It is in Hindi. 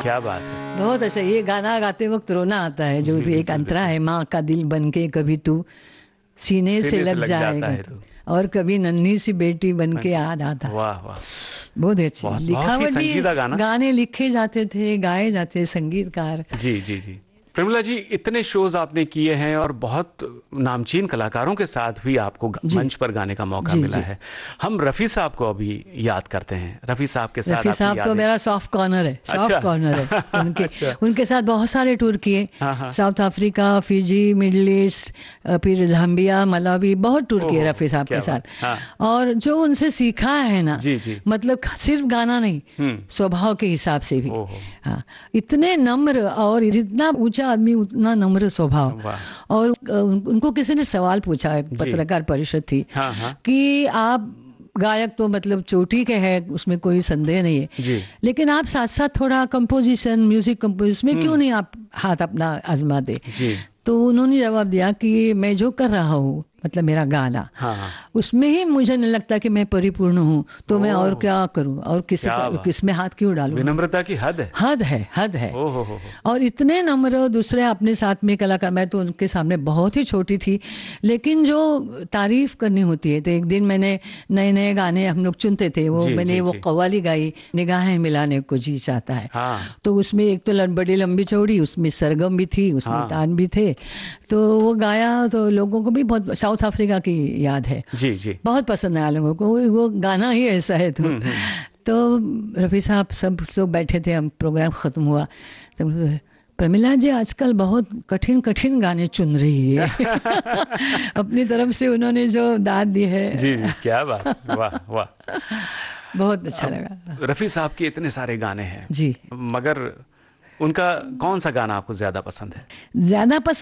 क्या बात है। बहुत अच्छा। ये गाना गाते वक्त रोना आता है, जो एक अंतरा है, माँ का दिल बनके कभी तू सीने से लग जाता जाएगा है तू, और कभी नन्ही सी बेटी बनके याद आता। वाह वाह, बहुत अच्छी बहुत ही लिखावट भी, संजीदा गाना। गाने लिखे जाते थे, गाए जाते थे, संगीतकार। जी जी जी। प्रेमिला जी, इतने शोज आपने किए हैं और बहुत नामचीन कलाकारों के साथ भी आपको मंच पर गाने का मौका मिला है। हम रफी साहब को अभी याद करते हैं। रफी साहब के साथ रफी साहब तो मेरा सॉफ्ट कॉर्नर है, सॉफ्ट कॉर्नर है उनके। अच्छा। उनके साथ बहुत सारे टूर किए, south Africa, Fiji, middle east, फिर जाम्बिया, मलावी, बहुत टूर किए रफी साहब के साथ। और जो उनसे सीखा है ना, जी जी, मतलब सिर्फ गाना नहीं, स्वभाव के हिसाब से भी। हाँ, इतने नम्र, और जितना ऊंचा आदमी उतना नम्र स्वभाव। और उनको किसी ने सवाल पूछा, पत्रकार परिषद थी, कि आप गायक तो मतलब चोटी के हैं, उसमें कोई संदेह नहीं है जी, लेकिन आप साथ साथ थोड़ा कंपोजिशन, म्यूजिक कंपोजिशन में क्यों नहीं आप हाथ अपना आजमा दे। तो उन्होंने जवाब दिया कि मैं जो कर रहा हूँ, मतलब मेरा गाना, उसमें ही मुझे नहीं लगता कि मैं परिपूर्ण हूँ, तो मैं और क्या करूँ, और किसमें हाथ क्यों डालूं। विनम्रता की हद है, हद है। और इतने नम्र, दूसरे अपने साथ में कलाकार, मैं तो उनके सामने बहुत ही छोटी थी, लेकिन जो तारीफ करनी होती है, तो एक दिन मैंने नए नए गाने हम लोग चुनते थे, मैंने वो कव्वाली गाई, निगाहें मिलाने को जी चाहता है। तो उसमें एक तो बड़ी लंबी चौड़ी, उसमें सरगम भी थी, उसमें तान भी थे, तो वो गाया, तो लोगों को भी बहुत, साउथ अफ्रीका की याद है, जी, बहुत पसंद आया लोगों को, वो गाना ही ऐसा है। तो रफी साहब सब लोग बैठे थे, हम प्रोग्राम खत्म हुआ, तो प्रमिला जी आजकल बहुत कठिन कठिन गाने चुन रही है। अपनी तरफ से उन्होंने जो दाद दी है। जी, क्या बात, वाह वाह, बहुत अच्छा लगा। रफी साहब के इतने सारे गाने हैं जी, मगर उनका कौन सा गाना आपको ज्यादा पसंद है? ज्यादा पसंद